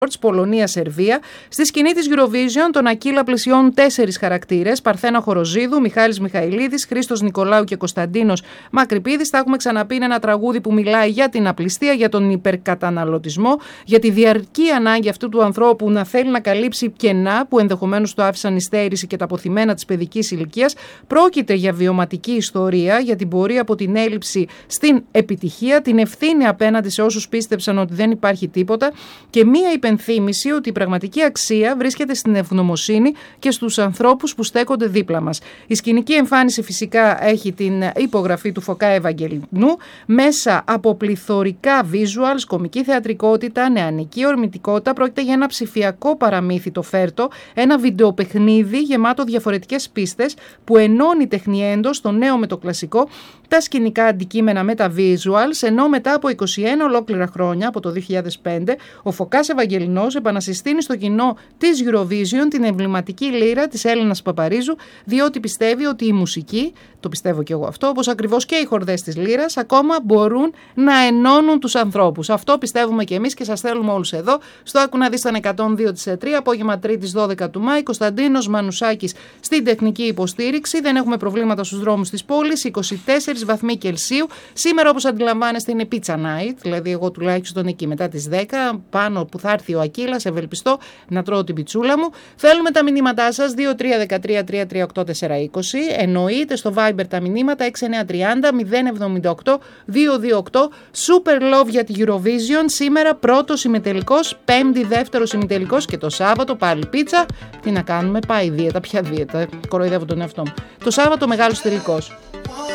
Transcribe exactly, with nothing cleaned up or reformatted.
Πολωνία-Σερβία. Στη σκηνή της Eurovision τον Ακύλα πλησιώνουν τέσσερις χαρακτήρες: Παρθένα Χοροζίδου, Μιχάλης Μιχαηλίδης, Χρήστος Νικολάου και Κωνσταντίνος Μακρυπίδης. Τα έχουμε ξαναπεί, είναι ένα τραγούδι που μιλάει για την απληστία, για τον υπερκαταναλωτισμό, για τη διαρκή ανάγκη αυτού του ανθρώπου να θέλει να καλύψει κενά που ενδεχομένως του άφησαν η στέρηση και τα αποθυμένα της παιδικής ηλικίας. Πρόκειται για βιωματική ιστορία, για την πορεία από την έλλειψη στην επιτυχία, την ευθύνη απέναντι σε όσους πίστεψαν ότι δεν υπάρχει τίποτα και μία υπενθύμηση ότι η πραγματική αξία βρίσκεται στην ευγνωμοσύνη και στους ανθρώπους που στέκονται δίπλα μας. Η σκηνική εμφάνιση φυσικά έχει την υπογραφή του Φωκά Ευαγγελινού μέσα από πληθωρικά visuals, κομική θεατρικότητα, νεανική ορμητικότητα. Πρόκειται για ένα ψηφιακό παραμύθι, το Φέρτο, ένα βιντεοπαιχνίδι γεμάτο διαφορετικές πίστες που ενώνει τεχνιέντος το νέο με το κλασικό, τα σκηνικά αντικείμενα με τα visuals, ενώ μετά από είκοσι ένα ολόκληρα χρόνια, από το δύο χιλιάδες πέντε, ο Φωκάς Ευαγγελινός επανασυστήνει στο κοινό της Eurovision την εμβληματική λύρα της Έλενας Παπαρίζου, διότι πιστεύει ότι η μουσική, το πιστεύω και εγώ αυτό, όπως ακριβώς και οι χορδές της λύρας, ακόμα μπορούν να ενώνουν τους ανθρώπους. Αυτό πιστεύουμε και εμείς και σας θέλουμε όλους εδώ. Στο Άκου να δεις ήταν εκατόν δύο της ΕΤΡΙ, απόγευμα Τρίτης δώδεκα του Μάη, Κωνσταντίνος Μανουσάκης στην τεχνική υποστήριξη. Δεν έχουμε προβλήματα στους δρόμους της πόλης, είκοσι τέσσερις βαθμοί Κελσίου. Σήμερα, όπως αντιλαμβάνεστε, είναι pizza night, δηλαδή εγώ τουλάχιστον εκεί μετά τις δέκα, πάνω που θα έρθει ο Ακύλας, ευελπιστώ να τρώω την πιτσούλα μου. Θέλουμε τα μηνύματά σας, δύο τρία ένα τρία τρία τρία οκτώ τέσσερα είκοσι. Εννοείται στο Viber τα μηνύματα έξι εννιά τριάντα μηδέν εβδομήντα οκτώ δύο δύο οκτώ. Super love για τη Eurovision. Σήμερα πρώτος ημιτελικός, Πέμπτη δεύτερος ημιτελικός και το Σάββατο πάλι πίτσα. Τι να κάνουμε, πάει δίαιτα, ποια δίαιτα, κοροϊδεύω τον εαυτό μου. Το Σάββατο μεγάλος τελικός.